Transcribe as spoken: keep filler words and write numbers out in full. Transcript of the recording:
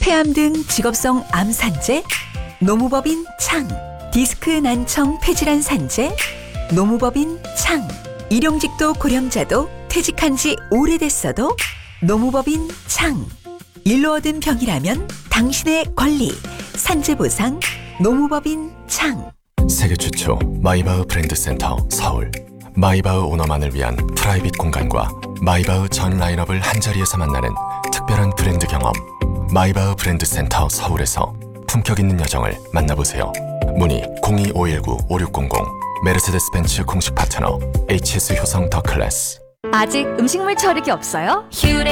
폐암 등 직업성 암 산재, 노무법인 창, 디스크 난청 폐질환 산재, 노무법인 창, 일용직도 고령자도 퇴직한 지 오래됐어도 노무법인 창, 일로 얻은 병이라면 당신의 권리, 산재보상, 노무법인 창. 세계 최초 마이바흐 브랜드 센터 서울. 마이바흐 오너만을 위한 프라이빗 공간과 마이바흐 전 라인업을 한자리에서 만나는 특별한 브랜드 경험. 마이바흐 브랜드 센터 서울에서 품격 있는 여정을 만나보세요. 문의 공이오일구 오육공공. 메르세데스 벤츠 공식 파트너 에이치에스 효성 더 클래스. 아직 음식물 처리기 없어요? 휴레